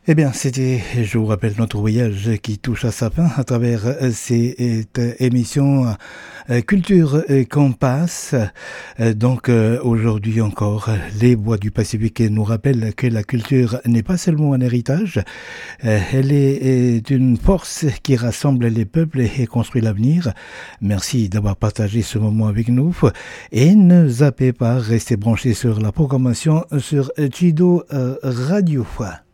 Eh bien, c'était, je vous rappelle, notre voyage qui touche à sa fin à travers cette émission Culture Compass. Donc, aujourd'hui encore, les voix du Pacifique nous rappellent que la culture n'est pas seulement un héritage, elle est une force qui rassemble les peuples et construit l'avenir. Merci d'avoir partagé ce moment avec nous et ne zappez pas, restez branchés sur la programmation sur Chido Radio.